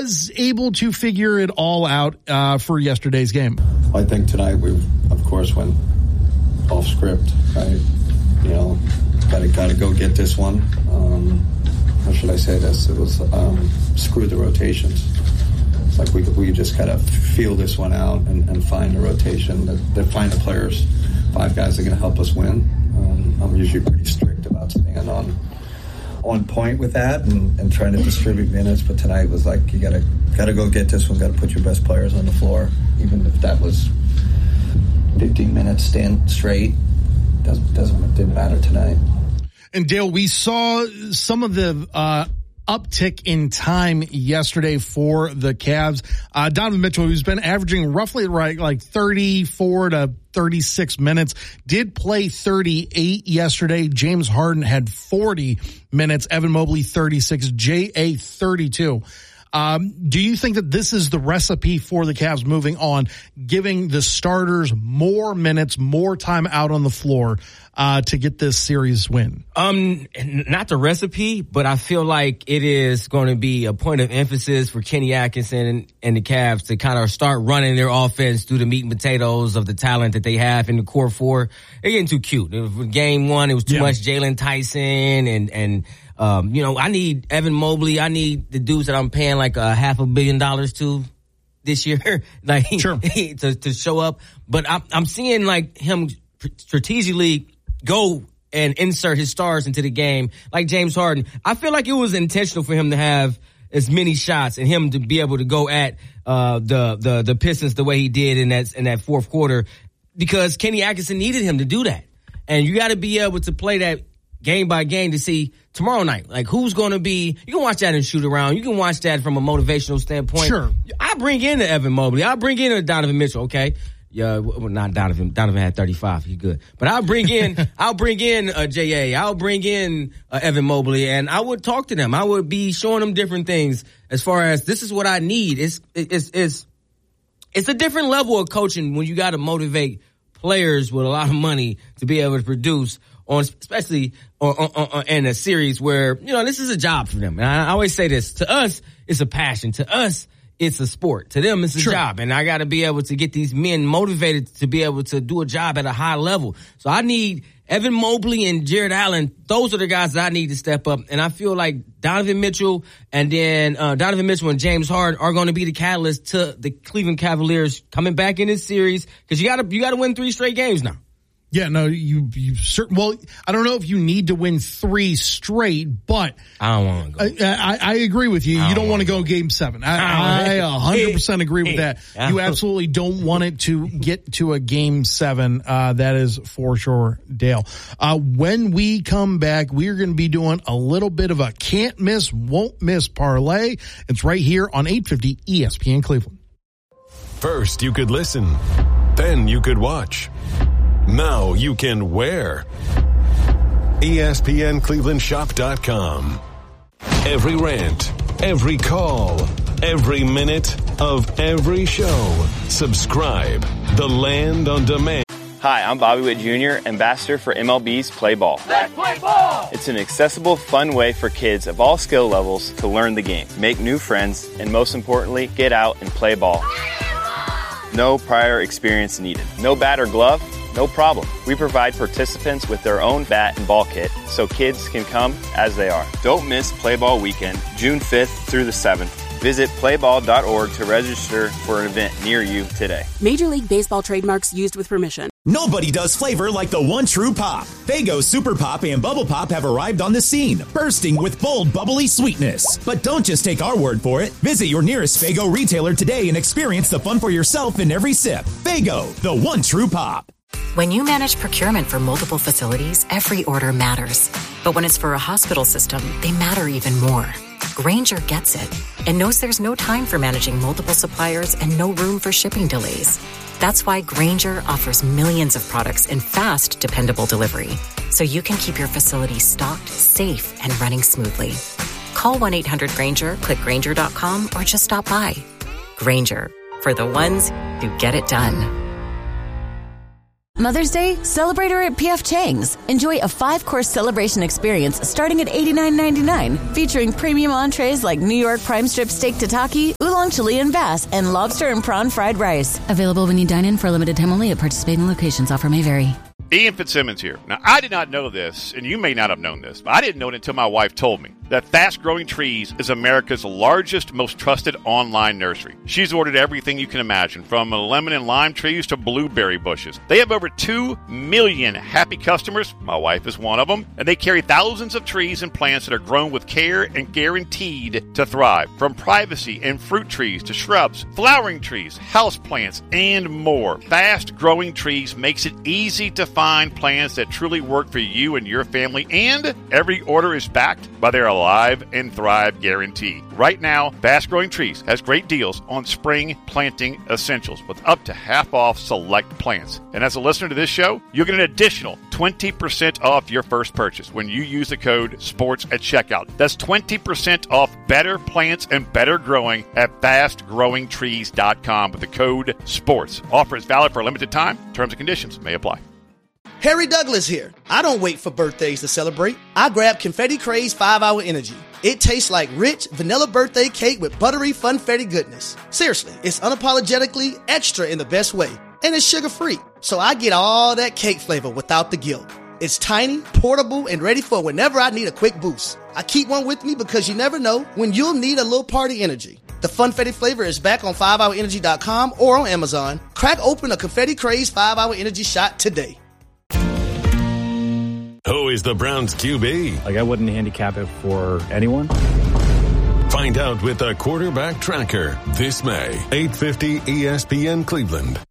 was able to figure it all out for yesterday's game. I think tonight we, of course, went off script. Right? You know, gotta go get this one. How should I say this? It was screw the rotations. It's like we just gotta feel this one out and find a rotation that find the players. 5 guys are gonna help us win. I'm usually pretty strict about staying on point with that and trying to distribute minutes. But tonight was like you gotta go get this one. Gotta put your best players on the floor, even if that was 15 minutes stand straight. Didn't matter tonight. And Dale, we saw some of the uptick in time yesterday for the Cavs. Donovan Mitchell, who's been averaging roughly like 34 to 36 minutes, did play 38 yesterday. James Harden had 40 minutes. Evan Mobley 36. J.A. 32. Do you think that this is the recipe for the Cavs moving on, giving the starters more minutes, more time out on the floor to get this series win? Not the recipe, but I feel like it is going to be a point of emphasis for Kenny Atkinson and the Cavs to kind of start running their offense through the meat and potatoes of the talent that they have in the core four. They're getting too cute. Game one, it was too much Jalen Tyson and I need Evan Mobley. I need the dudes that I'm paying like $500 million to this year, like to show up. But I'm seeing like him strategically go and insert his stars into the game, like James Harden. I feel like it was intentional for him to have as many shots and him to be able to go at the Pistons the way he did in that fourth quarter, because Kenny Atkinson needed him to do that. And you got to be able to play that game by game to see tomorrow night, like who's going to be, you can watch that and shoot around. You can watch that from a motivational standpoint. Sure. I bring in the Evan Mobley. I bring in a Donovan Mitchell. Okay. Yeah. Well, not Donovan. Donovan had 35. He's good. But I'll bring in J.A. I'll bring in Evan Mobley, and I would talk to them. I would be showing them different things as far as this is what I need. It's a different level of coaching when you got to motivate players with a lot of money to be able to produce especially in a series where, this is a job for them. And I always say this, to us, it's a passion. To us, it's a sport. To them, it's a job. And I got to be able to get these men motivated to be able to do a job at a high level. So I need Evan Mobley and Jared Allen. Those are the guys that I need to step up. And I feel like Donovan Mitchell and James Harden are going to be the catalyst to the Cleveland Cavaliers coming back in this series, because you got to win 3 straight games now. Yeah, no, you well, I don't know if you need to win 3 straight, but I don't want to go. I agree with you. You don't want to go game 7. I 100% agree with that. You absolutely don't want it to get to a game 7. That is for sure, Dale. When we come back, we're going to be doing a little bit of a can't miss, won't miss parlay. It's right here on 850 ESPN Cleveland. First, you could listen. Then you could watch. Now you can wear. ESPNClevelandShop.com. Every rant, every call, every minute of every show. Subscribe. The Land on Demand. Hi, I'm Bobby Witt Jr., ambassador for MLB's Play Ball. Let's play ball! It's an accessible, fun way for kids of all skill levels to learn the game, make new friends, and most importantly, get out and play ball. No prior experience needed. No bat or glove? No problem. We provide participants with their own bat and ball kit so kids can come as they are. Don't miss Play Ball Weekend, June 5th through the 7th. Visit playball.org to register for an event near you today. Major League Baseball trademarks used with permission. Nobody does flavor like the one true Pop. Faygo Super Pop and Bubble Pop have arrived on the scene, bursting with bold, bubbly sweetness. But don't just take our word for it. Visit your nearest Faygo retailer today and experience the fun for yourself in every sip. Faygo, the one true Pop. When you manage procurement for multiple facilities, every order matters. But when it's for a hospital system, they matter even more. Grainger gets it and knows there's no time for managing multiple suppliers and no room for shipping delays. That's why Grainger offers millions of products in fast, dependable delivery, so you can keep your facility stocked, safe, and running smoothly. Call 1-800-GRAINGER, click Grainger.com, or just stop by. Grainger, for the ones who get it done. Mother's Day? Celebrate her at P.F. Chang's. Enjoy a 5-course celebration experience starting at $89.99, featuring premium entrees like New York prime strip steak tataki, oolong Chilean bass, and lobster and prawn fried rice. Available when you dine in for a limited time only at participating locations. Offer may vary. Ian Fitzsimmons here. Now, I did not know this, and you may not have known this, but I didn't know it until my wife told me, that Fast Growing Trees is America's largest, most trusted online nursery. She's ordered everything you can imagine, from lemon and lime trees to blueberry bushes. They have over 2 million happy customers. My wife is one of them. And they carry thousands of trees and plants that are grown with care and guaranteed to thrive. From privacy and fruit trees to shrubs, flowering trees, house plants, and more. Fast Growing Trees makes it easy to find plants that truly work for you and your family, and every order is backed by their Alive and Thrive guarantee. Right now, Fast Growing Trees has great deals on spring planting essentials with up to half off select plants. And as a listener to this show, you'll get an additional 20% off your first purchase when you use the code SPORTS at checkout. That's 20% off better plants and better growing at fastgrowingtrees.com with the code SPORTS. Offer is valid for a limited time. Terms and conditions may apply. Harry Douglas here. I don't wait for birthdays to celebrate. I grab Confetti Craze 5-Hour Energy. It tastes like rich vanilla birthday cake with buttery funfetti goodness. Seriously, it's unapologetically extra in the best way. And it's sugar-free, so I get all that cake flavor without the guilt. It's tiny, portable, and ready for whenever I need a quick boost. I keep one with me because you never know when you'll need a little party energy. The Funfetti flavor is back on 5hourenergy.com or on Amazon. Crack open a Confetti Craze 5-Hour Energy shot today. Who is the Browns QB? I wouldn't handicap it for anyone. Find out with the Quarterback Tracker this May, 8:50 ESPN Cleveland.